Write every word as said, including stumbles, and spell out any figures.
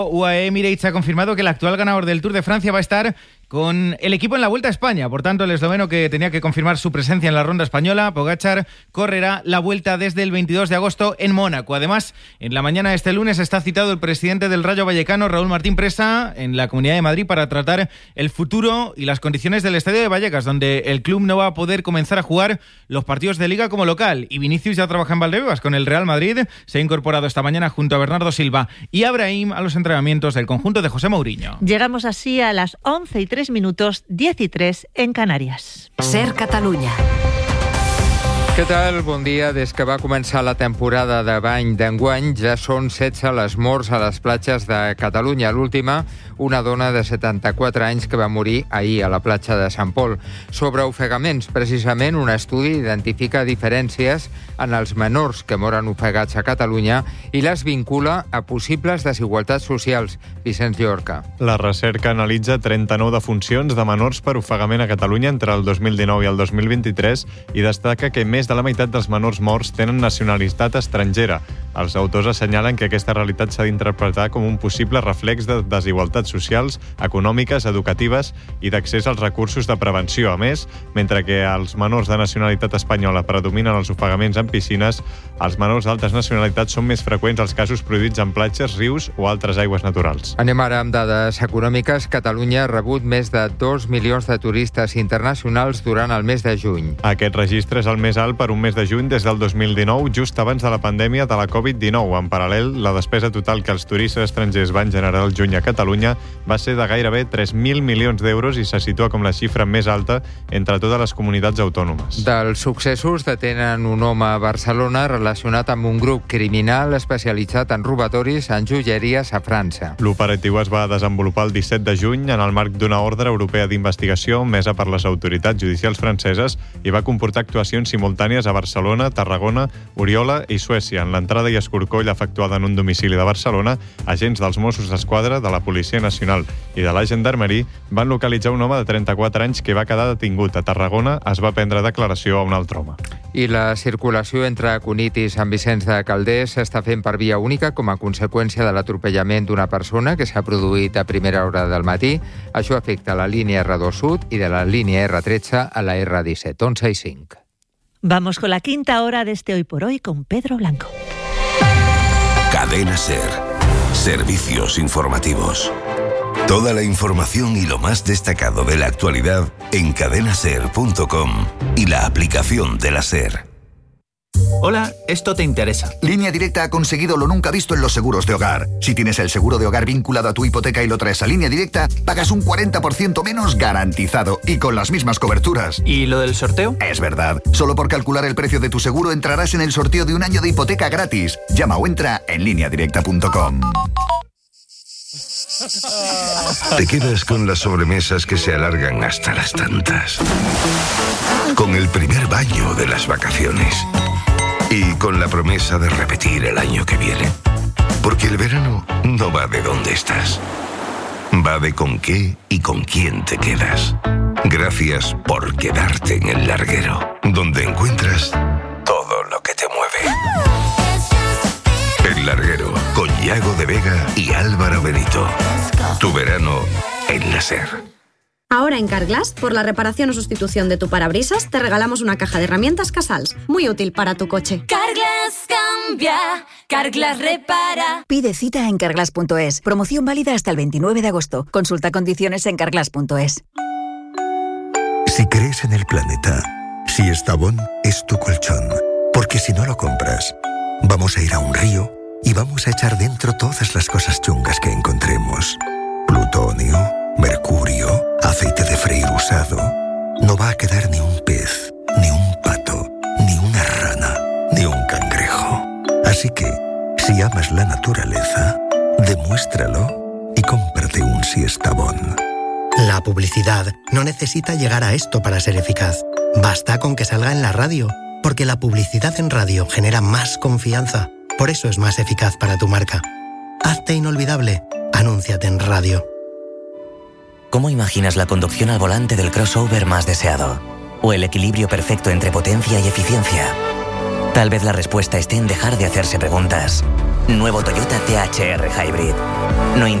U A E Emirates ha confirmado que el actual ganador del Tour de Francia va a estar con el equipo en la Vuelta a España. Por tanto, el esloveno, que tenía que confirmar su presencia en la ronda española, Pogačar, correrá la Vuelta desde el veintidós de agosto en Mónaco. Además, en la mañana de este lunes está citado el presidente del Rayo Vallecano, Raúl Martín Presa, en la Comunidad de Madrid para tratar el futuro y las condiciones del estadio de Vallecas, donde el club no va a poder comenzar a jugar los partidos de Liga como local. Y Vinicius ya trabaja en Valdebebas con el Real Madrid. Se ha incorporado esta mañana junto a Bernardo Silva y a Brahim a los entrenamientos del conjunto de José Mourinho. Llegamos así a las once y tres minutos, diez y tres en Canarias. Ser Catalunya. Què tal? Bon dia. Des que va començar la temporada de bany d'enguany, ja són setze les morts a les platges de Catalunya. L'última, una dona de setanta-quatre anys que va morir ahir a la platja de Sant Pol. Sobre ofegaments, precisament, un estudi identifica diferències en els menors que moren ofegats a Catalunya i les vincula a possibles desigualtats socials. Vicenç Llorca. La recerca analitza trenta-nou defuncions de menors per ofegament a Catalunya entre el dos mil dinou i el dos mil vint-i-tres i destaca que més de la meitat dels menors morts tenen nacionalitat estrangera. Els autors assenyalen que aquesta realitat s'ha d'interpretar com un possible reflex de desigualtats socials, econòmiques, educatives i d'accés als recursos de prevenció. A més, mentre que els menors de nacionalitat espanyola predominen els ofegaments en piscines, els menors d'altres nacionalitats són més freqüents els casos produïts en platges, rius o altres aigües naturals. Anem ara amb dades econòmiques. Catalunya ha rebut més de dos milions de turistes internacionals durant el mes de juny. Aquest registre és el més alt per un mes de juny des del dos mil dinou, just abans de la pandèmia de la covid dinou. En paral·lel, la despesa total que els turistes estrangers van generar el juny a Catalunya va ser de gairebé tres mil milions d'euros i se situa com la xifra més alta entre totes les comunitats autònomes. Dels successos detenen un home a Barcelona relacionat amb un grup criminal especialitzat en robatoris en joieries a França. L'operatiu es va desenvolupar el disset de juny en el marc d'una ordre europea d'investigació mesa per les autoritats judicials franceses i va comportar actuacions simultànies a Barcelona, Tarragona, Oriola i Suècia. En l'entrada i escorcoll efectuada en un domicili de Barcelona, agents dels Mossos d'Esquadra, de la Policia Nacional i de la Gendarmeria van localitzar un home de trenta-quatre anys que va quedar detingut. A Tarragona es va prendre declaració a un altre home. I la circulació entre Cunit i Sant Vicenç de Calders s'està fent per via única com a conseqüència de l'atropellament d'una persona que s'ha produït a primera hora del matí. Això afecta la línia erre dos Sud i de la línia erre tretze a la erre disset, onze i cinc. Vamos con la quinta hora de este Hoy por Hoy con Pedro Blanco. Cadena Ser. Servicios informativos. Toda la información y lo más destacado de la actualidad en cadena ser punto com y la aplicación de la SER. Hola, esto te interesa. Línea Directa ha conseguido lo nunca visto en los seguros de hogar. Si tienes el seguro de hogar vinculado a tu hipoteca y lo traes a Línea Directa, pagas un cuarenta por ciento menos garantizado y con las mismas coberturas. ¿Y lo del sorteo? Es verdad. Solo por calcular el precio de tu seguro entrarás en el sorteo de un año de hipoteca gratis. Llama o entra en línea directa punto com. Te quedas con las sobremesas que se alargan hasta las tantas. Con el primer baño de las vacaciones. Y con la promesa de repetir el año que viene. Porque el verano no va de dónde estás. Va de con qué y con quién te quedas. Gracias por quedarte en el larguero, donde encuentras todo lo que te mueve. El Larguero, con Yago de Vega y Álvaro Benito. Tu verano en la SER. Ahora en Carglass, por la reparación o sustitución de tu parabrisas, te regalamos una caja de herramientas Casals, muy útil para tu coche. Carglass cambia, Carglass repara. Pide cita en carglass punto es. Promoción válida hasta el veintinueve de agosto. Consulta condiciones en carglass punto es. Si crees en el planeta, si Estavón es tu colchón, porque si no lo compras, vamos a ir a un río y vamos a echar dentro todas las cosas chungas que encontremos. Plutonio, mercurio, aceite de freír usado. No va a quedar ni un pez, ni un pato, ni una rana, ni un cangrejo. Así que, si amas la naturaleza, demuéstralo y cómprate un Siestabón. La publicidad no necesita llegar a esto para ser eficaz. Basta con que salga en la radio, porque la publicidad en radio genera más confianza. Por eso es más eficaz para tu marca. Hazte inolvidable. Anúnciate en radio. ¿Cómo imaginas la conducción al volante del crossover más deseado? ¿O el equilibrio perfecto entre potencia y eficiencia? Tal vez la respuesta esté en dejar de hacerse preguntas Nuevo Toyota C H R Hybrid. No